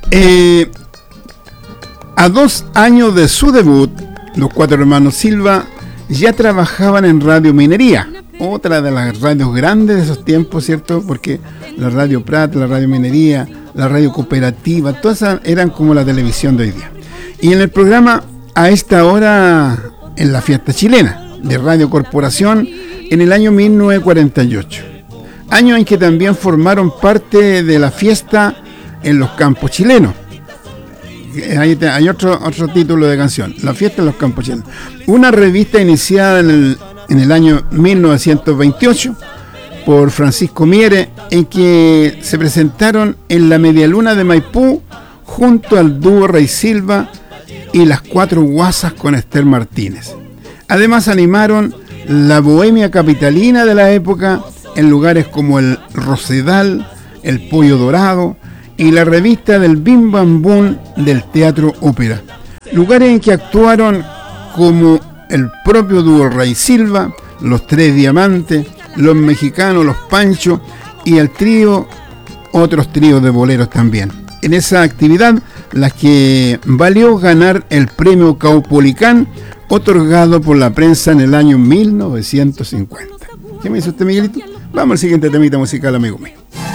A 2 años de su debut, los 4 hermanos Silva ya trabajaban en Radio Minería, otra de las radios grandes de esos tiempos, ¿cierto? Porque la Radio Prat, la Radio Minería, la Radio Cooperativa, todas esas eran como la televisión de hoy día. Y en el programa A esta hora, en la fiesta chilena de Radio Corporación, en el año 1948. Año en que también formaron parte de la fiesta en los campos chilenos. Hay otro título de canción, La fiesta en los campos chilenos. Una revista iniciada en el año 1928 por Francisco Miere, en que se presentaron en la Medialuna de Maipú junto al dúo Rey Silva y las 4 guasas con Esther Martínez. Además animaron la bohemia capitalina de la época en lugares como el Rosedal, el Pollo Dorado y la revista del Bim Bam Boom del Teatro Ópera. Lugares en que actuaron como el propio dúo Rey Silva, los Tres Diamantes, los Mexicanos, los Pancho y el trío, otros tríos de boleros también. En esa actividad, la que valió ganar el premio Caupolicán, otorgado por la prensa en el año 1950. ¿Qué me dice usted, Miguelito? Vamos al siguiente temita musical, amigo mío.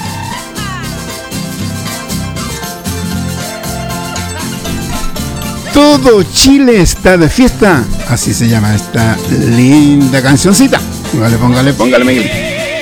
Todo Chile está de fiesta, así se llama esta linda cancioncita. Póngale, Miguelito.